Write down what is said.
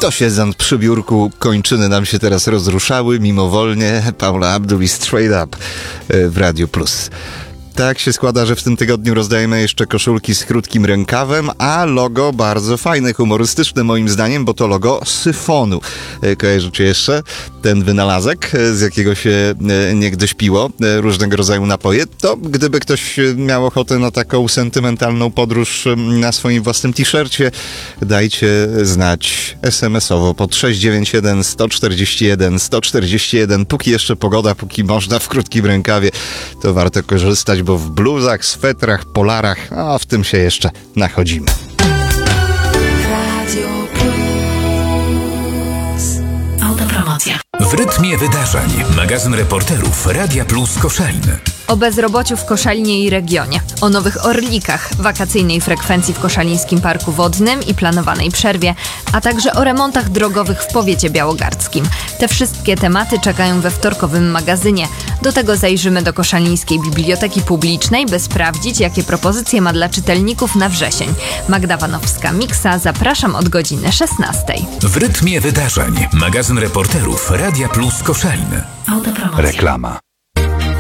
To siedząc przy biurku, kończyny nam się teraz rozruszały mimowolnie. Paula Abdul i Straight Up w Radio Plus. Tak się składa, że w tym tygodniu rozdajemy jeszcze koszulki z krótkim rękawem, a logo bardzo fajne, humorystyczne moim zdaniem, bo to logo syfonu. Kojarzycie jeszcze ten wynalazek, z jakiego się niegdyś piło różnego rodzaju napoje? To gdyby ktoś miał ochotę na taką sentymentalną podróż na swoim własnym t-shircie, dajcie znać SMS-owo pod 691 141 141. Póki jeszcze pogoda, póki można w krótkim rękawie, to warto korzystać, bo w bluzach, swetrach, polarach, a w tym się jeszcze nachodzimy. Radio Plus. Autopromocja. W rytmie wydarzeń. Magazyn reporterów Radia Plus Koszalin. O bezrobociu w Koszalinie i regionie, o nowych orlikach, wakacyjnej frekwencji w Koszalińskim Parku Wodnym i planowanej przerwie, a także o remontach drogowych w powiecie białogardzkim. Te wszystkie tematy czekają we wtorkowym magazynie. Do tego zajrzymy do Koszalińskiej Biblioteki Publicznej, by sprawdzić, jakie propozycje ma dla czytelników na wrzesień. Magda Wanowska-Miksa, zapraszam od godziny 16. W rytmie wydarzeń. Magazyn reporterów Radia Plus Koszalin. Autopromocja. Reklama.